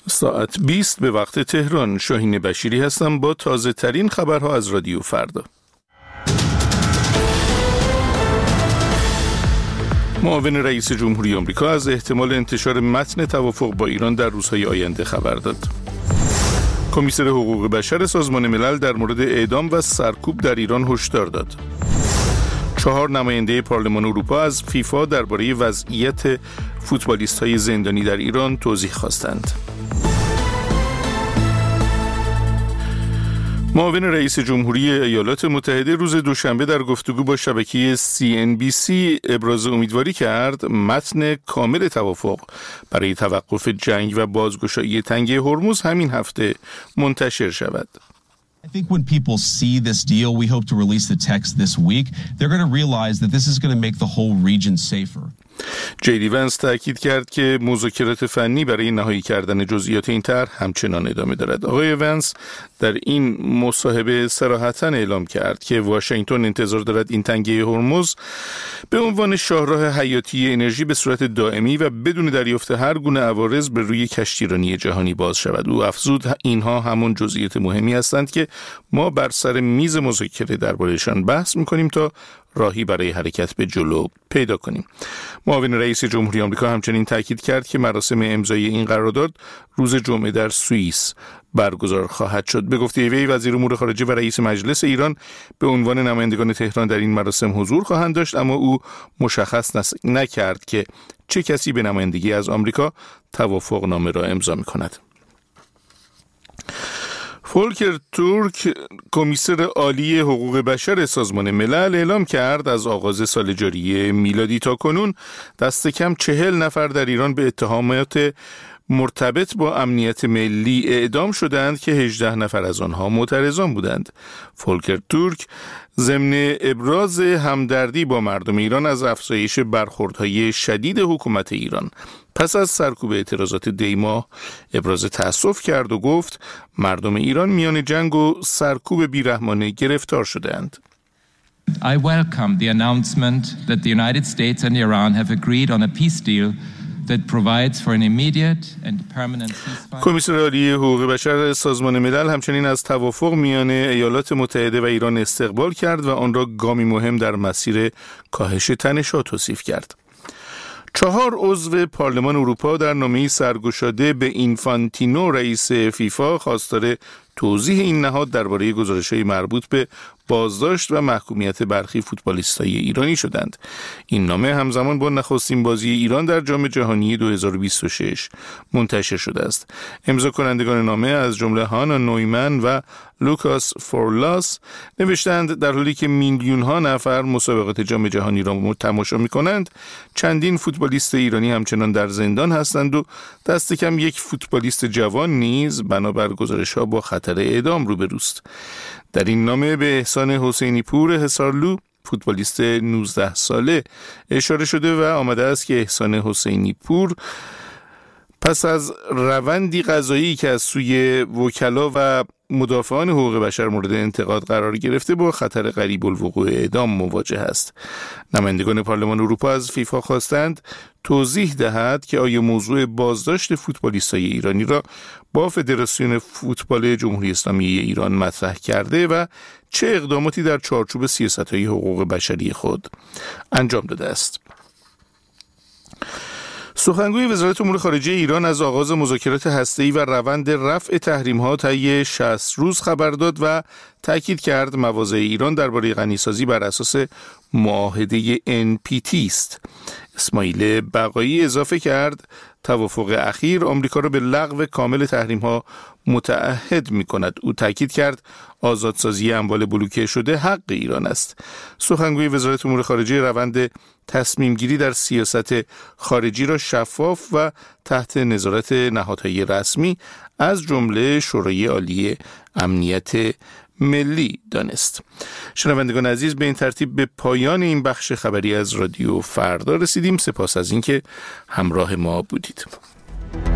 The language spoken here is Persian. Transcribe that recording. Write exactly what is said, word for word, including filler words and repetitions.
ساعت بیست به وقت تهران. شاهین بشیری هستم با تازه ترین خبرها از رادیو فردا. معاون رئیس جمهوری آمریکا از احتمال انتشار متن توافق با ایران در روزهای آینده خبر داد. کمیسر حقوق بشر سازمان ملل در مورد اعدام و سرکوب در ایران هشدار داد. چهار نماینده پارلمان اروپا از فیفا درباره وضعیت فوتبالیست‌های زندانی در ایران توضیح خواستند. معاون رئیس جمهوری ایالات متحده روز دوشنبه در گفتگو با شبکه سی ان بی سی ابراز امیدواری کرد متن کامل توافق برای توقف جنگ و بازگشایی تنگه هرمز همین هفته منتشر شود. I think when people see this deal, we hope to release the text this week, they're going to realize that this is going to make the whole region safer. جی دی ونس تأکید کرد که مذاکرات فنی برای نهایی کردن جزئیات این طرح همچنان ادامه دارد. آقای ونس در این مصاحبه صراحتاً اعلام کرد که واشنگتن انتظار دارد این تنگه هرمز به عنوان شاهراه حیاتی انرژی به صورت دائمی و بدون دریافت هر گونه عوارض به روی کشتیرانی جهانی باز شود. او افزود اینها همون جزئیات مهمی هستند که ما بر سر میز مذاکره درباره‌شان بحث می‌کنیم تا راهی برای حرکت به جلو پیدا کنیم. معاون رئیس جمهوری آمریکا همچنین تاکید کرد که مراسم امضای این قرارداد روز جمعه در سوئیس برگزار خواهد شد. به گفته وی وزیر امور خارجه و رئیس مجلس ایران به عنوان نمایندگان تهران در این مراسم حضور خواهند داشت، اما او مشخص نکرد که چه کسی به نمایندگی از آمریکا توافق نامه را امضا می‌کند. فولکر تورک، کمیسر عالی حقوق بشر سازمان ملل، اعلام کرد از آغاز سال جاری میلادی تا کنون دست کم چهل نفر در ایران به اتهامات مرتبط با امنیت ملی اعدام شدند که هجده نفر از آنها معترضان بودند. فولکر تورک ضمن ابراز همدردی با مردم ایران از افزایش برخوردهای شدید حکومت ایران پس از سرکوب اعتراضات دی‌ماه ابراز تأسف کرد و گفت مردم ایران میان جنگ و سرکوب بیرحمانه گرفتار شدند. I welcome the announcement that the United States and Iran have agreed on a peace deal that provides for an immediate and permanent ceasefire. کمیسر عالی حقوق بشر سازمان ملل همچنین از توافق میان ایالات متحده و ایران استقبال کرد و آن را گامی مهم در مسیر کاهش تنش‌ها توصیف کرد. چهار عضو پارلمان اروپا در نامه‌ای سرگشاده به اینفانتینو رئیس فیفا خواستار توضیح این نهاد درباره گزارش‌های مربوط به بازداشت و محکومیت برخی فوتبالیستای ایرانی شدند. این نامه همزمان با نخستین بازی ایران در جام جهانی دو هزار و بیست و شش منتشر شده است. امضا کنندگان نامه از جمله هانا نویمن و لوکاس فورلاس نوشتند در حالی که میلیون ها نفر مسابقات جام جهانی را تماشا می‌کنند، چندین فوتبالیست ایرانی همچنان در زندان هستند و دست کم یک فوتبالیست جوان نیز بنابر گزارش‌ها با خطر اعدام روبروست. در این نامه به احسان حسینی پور حصارلو، فوتبالیست نوزده ساله، اشاره شده و آمده است که احسان حسینی پور پس از روندی قضایی که از سوی وکلا و مدافعان حقوق بشر مورد انتقاد قرار گرفته با خطر قریب الوقوع اعدام مواجه است. نمایندگان پارلمان اروپا از فیفا خواستند توضیح دهد که آیا موضوع بازداشت فوتبالیستای ایرانی را با فدراسیون فوتبال جمهوری اسلامی ایران مطرح کرده و چه اقداماتی در چارچوب سیاست‌های حقوق بشری خود انجام داده است. سخنگوی وزارت امور خارجه ایران از آغاز مذاکرات هسته‌ای و روند رفع تحریم‌ها طی شصت روز خبر داد و تأکید کرد مواضع ایران درباره غنیسازی بر اساس معاهده ان پی تی است. اسماعیل بقایی اضافه کرد توافق اخیر آمریکا را به لغو کامل تحریم‌ها متعهد می‌کند. او تأکید کرد آزادسازی اموال بلوکه شده حق ایران است. سخنگوی وزارت امور خارجه روند تصمیم گیری در سیاست خارجی را شفاف و تحت نظارت نهادهای رسمی از جمله شورای عالی امنیت ملی دانست. شنوندگان عزیز، به این ترتیب به پایان این بخش خبری از رادیو فردا رسیدیم. سپاس از اینکه همراه ما بودید.